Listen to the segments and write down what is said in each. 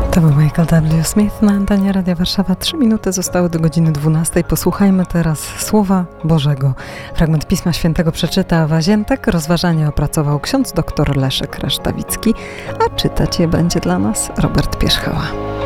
To był Michael W. Smith na antenie Radia Warszawa. 3 minuty zostały do godziny 12. Posłuchajmy teraz Słowa Bożego. Fragment Pisma Świętego przeczyta Waziętek. Rozważanie opracował ksiądz dr Leszek Rasztawicki, a czytać je będzie dla nas Robert Pierzchała.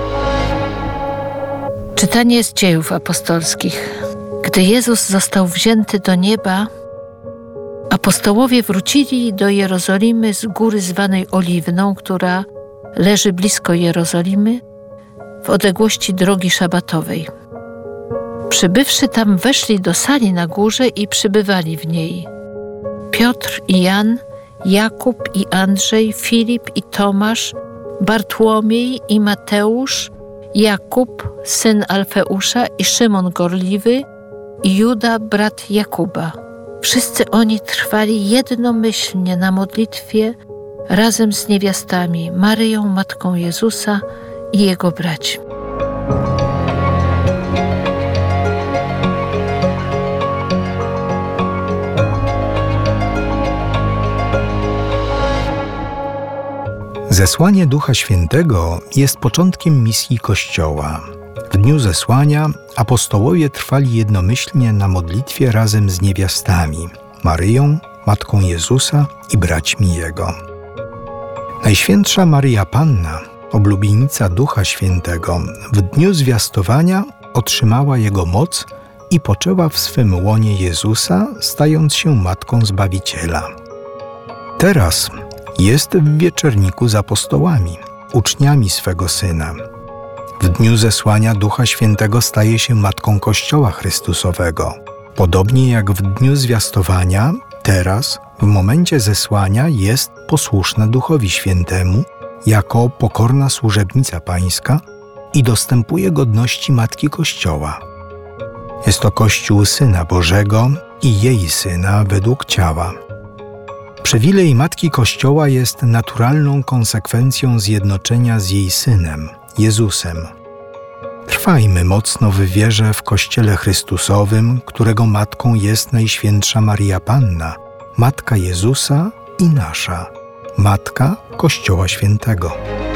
Czytanie z Dziejów Apostolskich. Gdy Jezus został wzięty do nieba, apostołowie wrócili do Jerozolimy z góry zwanej Oliwną, która leży blisko Jerozolimy, w odległości drogi szabatowej. Przybywszy tam, weszli do sali na górze i przybywali w niej Piotr i Jan, Jakub i Andrzej, Filip i Tomasz, Bartłomiej i Mateusz, Jakub, syn Alfeusza, i Szymon Gorliwy, i Juda, brat Jakuba. Wszyscy oni trwali jednomyślnie na modlitwie razem z niewiastami, Maryją, matką Jezusa, i jego braćmi. Zesłanie Ducha Świętego jest początkiem misji Kościoła. W dniu zesłania apostołowie trwali jednomyślnie na modlitwie razem z niewiastami, Maryją, matką Jezusa i braćmi Jego. Najświętsza Maryja Panna, oblubienica Ducha Świętego, w dniu zwiastowania otrzymała Jego moc i poczęła w swym łonie Jezusa, stając się Matką Zbawiciela. Teraz jest w wieczerniku z apostołami, uczniami swego Syna. W dniu zesłania Ducha Świętego staje się Matką Kościoła Chrystusowego. Podobnie jak w dniu zwiastowania, teraz, w momencie zesłania, jest posłuszna Duchowi Świętemu jako pokorna służebnica Pańska i dostępuje godności Matki Kościoła. Jest to Kościół Syna Bożego i jej Syna według ciała. Przywilej Matki Kościoła jest naturalną konsekwencją zjednoczenia z jej Synem, Jezusem. Trwajmy mocno w wierze w Kościele Chrystusowym, którego matką jest Najświętsza Maryja Panna, Matka Jezusa i nasza, Matka Kościoła Świętego.